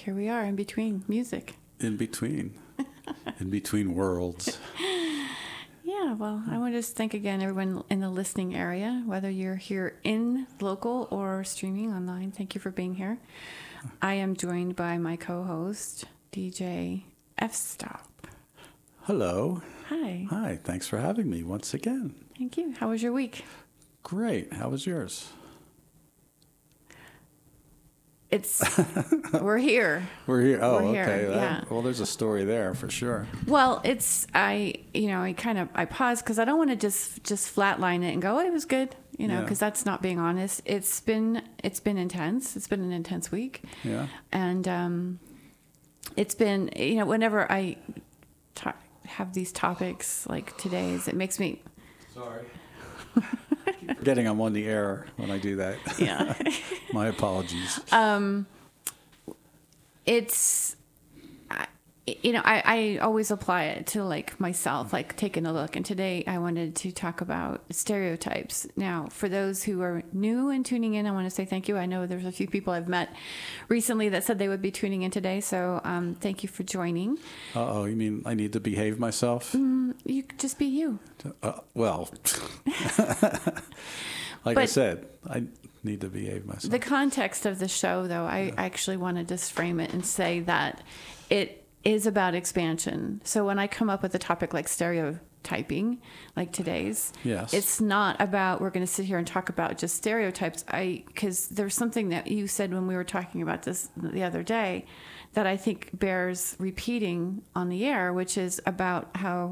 here we are in between music. In between. In between worlds. Yeah, well, I want to just thank again everyone in the listening area, whether you're here in local or streaming online. Thank you for being here. I am joined by my co-host, DJ F-Stop. Hello. Hi. Hi. Thanks for having me once again. Thank you. How was your week? Great. How was yours? We're here. We're here. Oh, We're here, okay. yeah. Well, there's a story there for sure. Well, I paused because I don't want to just flatline it and go, oh, it was good, because that's not being honest. It's been intense. It's been an intense week. Yeah. And it's been, whenever I have these topics like today's, it makes me. Sorry. Forgetting I'm on the air when I do that. Yeah. My apologies. I always apply it to like myself, like taking a look. And today I wanted to talk about stereotypes. Now, for those who are new and tuning in, I want to say thank you. I know there's a few people I've met recently that said they would be tuning in today. So thank you for joining. Uh-oh, you mean I need to behave myself? You could just be you. Well, I said, I need to behave myself. The context of the show, though, I actually want to just frame it and say that it is about expansion. So when I come up with a topic like stereotyping, like today's, yes, it's not about we're going to sit here and talk about just stereotypes. Because there's something that you said when we were talking about this the other day that I think bears repeating on the air, which is about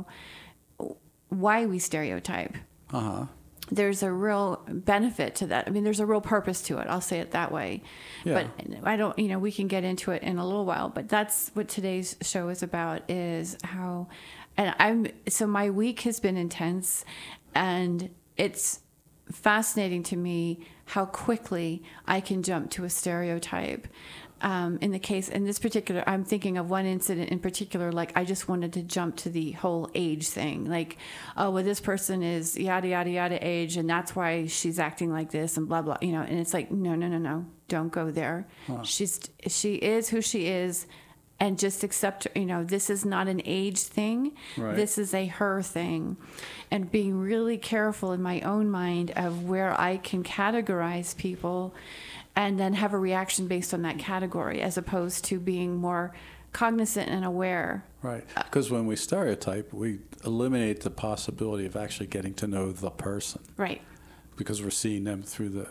why we stereotype. Uh-huh. There's a real benefit to that. I mean, there's a real purpose to it. I'll say it that way. Yeah. But I don't, we can get into it in a little while, but that's what today's show is about, is how, so my week has been intense, and it's fascinating to me how quickly I can jump to a stereotype. In this particular, I'm thinking of one incident in particular, like I just wanted to jump to the whole age thing. Like, oh, well, this person is yada, yada, yada age, and that's why she's acting like this and blah, blah, and it's like, no, don't go there. Huh. She is who she is, and just accept, this is not an age thing. Right. This is a her thing. And being really careful in my own mind of where I can categorize people and then have a reaction based on that category, as opposed to being more cognizant and aware. Right. Because when we stereotype, we eliminate the possibility of actually getting to know the person. Right. Because we're seeing them through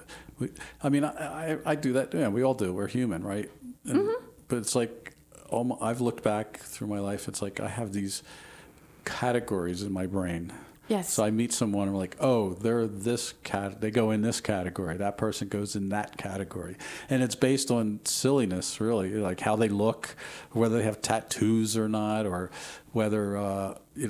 I do that. Yeah, we all do. We're human, right? And, but it's like, I've looked back through my life. It's like I have these categories in my brain. Yes. So I meet someone, I'm like, oh, they're they go in this category. That person goes in that category. And it's based on silliness, really, like how they look, whether they have tattoos or not, or whether,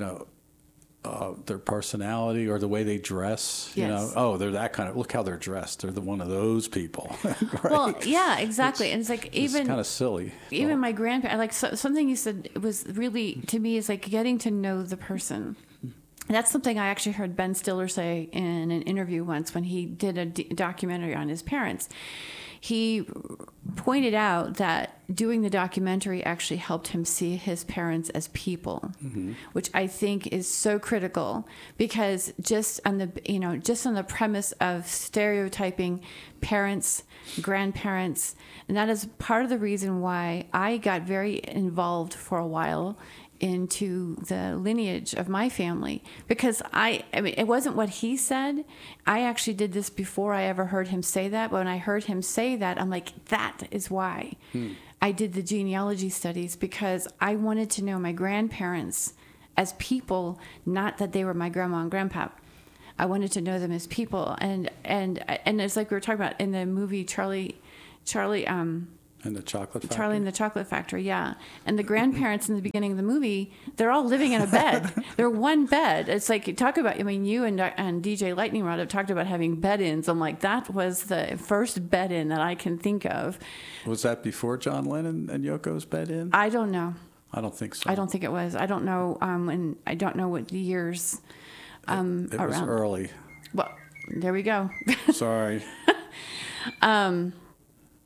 their personality or the way they dress. Yes. Oh, they're that kind of, look how they're dressed. They're one of those people. Right? Well, yeah, exactly. And it's like, even it's kind of silly. Even my grandparents, like something you said was really, to me, is like getting to know the person. That's something I actually heard Ben Stiller say in an interview once when he did a documentary on his parents. He pointed out that doing the documentary actually helped him see his parents as people, which I think is so critical, because just on the premise of stereotyping parents, grandparents, and that is part of the reason why I got very involved for a while into the lineage of my family, because I mean, it wasn't what he said. I actually did this before I ever heard him say that. But when I heard him say that, I'm like, that is why I did the genealogy studies, because I wanted to know my grandparents as people, not that they were my grandma and grandpa. I wanted to know them as people, and it's like we were talking about in the movie Charlie. And the Chocolate Factory. Charlie and the Chocolate Factory, yeah. And the grandparents in the beginning of the movie, they're all living in a bed. They're one bed. It's like, you talk about, I mean, you and DJ Lightning Rod have talked about having bed-ins. I'm like, that was the first bed-in that I can think of. Was that before John Lennon and Yoko's bed-in? I don't know. I don't think so. I don't think it was. I don't know, and I don't know what the years it around. was early. Well, there we go. Sorry.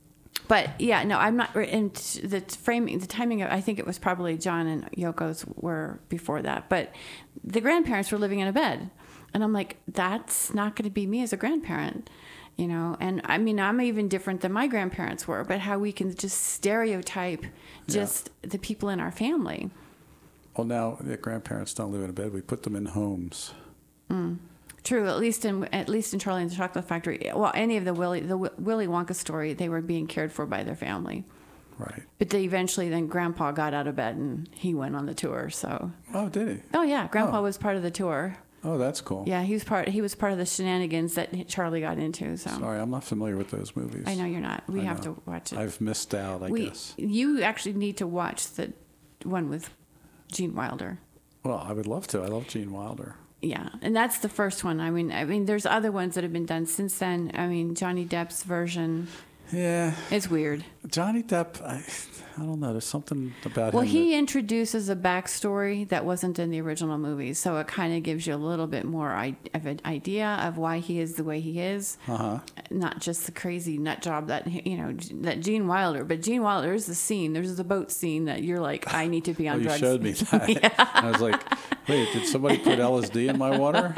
But yeah, no, I'm not. And the timing of, I think it was probably John and Yoko's were before that. But the grandparents were living in a bed, and I'm like, that's not going to be me as a grandparent, you know. And I mean, I'm even different than my grandparents were. But how we can just stereotype just the people in our family. Well, now the grandparents don't live in a bed. We put them in homes. True, at least in Charlie and the Chocolate Factory. Well, any of the Willy Wonka story, they were being cared for by their family. Right. But they eventually, then Grandpa got out of bed and he went on the tour. So. Oh, did he? Oh yeah, Grandpa was part of the tour. Oh, that's cool. Yeah, he was part of the shenanigans that Charlie got into. So. Sorry, I'm not familiar with those movies. I know you're not. We have to watch it. I've missed out, I guess. You actually need to watch the one with Gene Wilder. Well, I would love to. I love Gene Wilder. Yeah, and that's the first one. I mean, there's other ones that have been done since then. I mean, Johnny Depp's version. Yeah. It's weird. Johnny Depp, I don't know. There's something about him. Well, he introduces a backstory that wasn't in the original movies, so it kind of gives you a little bit more of an idea of why he is the way he is. Not just the crazy nut job that that Gene Wilder. But Gene Wilder is the scene. There's the boat scene that you're like, I need to be on drugs. You showed me that. Yeah. I was like, wait, did somebody put LSD in my water?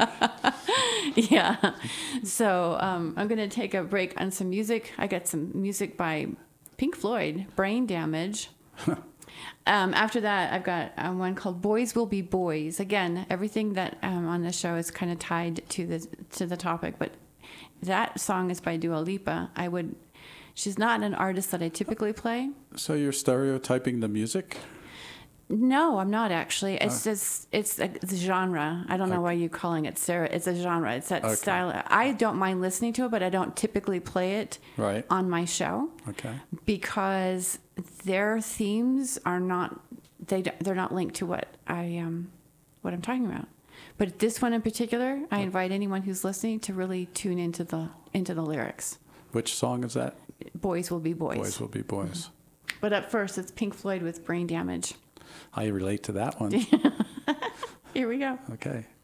Yeah. So I'm going to take a break on some music. I got some music by Pink Floyd, Brain Damage. After that, I've got one called Boys Will Be Boys. Again, everything that on the show is kind of tied to the topic, but that song is by Dua Lipa. She's not an artist that I typically play. So you're stereotyping the music? No, I'm not actually. It's just it's a genre. I don't know why you're calling it Sarah. It's a genre. It's that style. I don't mind listening to it, but I don't typically play it on my show. Okay. Because their themes are not they're not linked to what I'm talking about. But this one in particular, I invite anyone who's listening to really tune into the lyrics. Which song is that? Boys Will Be Boys. Boys Will Be Boys. Mm-hmm. But up first, it's Pink Floyd with Brain Damage. I relate to that one. Here we go. Okay.